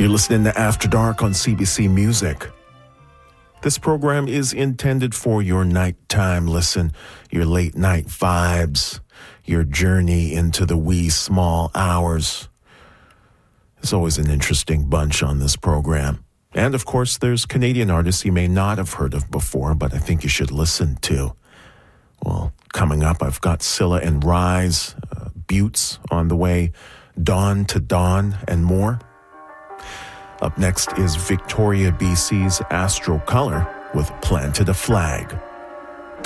You're listening to After Dark on CBC Music. This program is intended for your nighttime listen, your late night vibes, your journey into the wee small hours. There's always an interesting bunch on this program. And of course, there's Canadian artists you may not have heard of before, but I think you should listen to. Well, coming up, I've got Scylla and Rise, Buttes on the way, Dawn to Dawn, and more. Up next is Victoria, BC's Astro Color with Planted a Flag.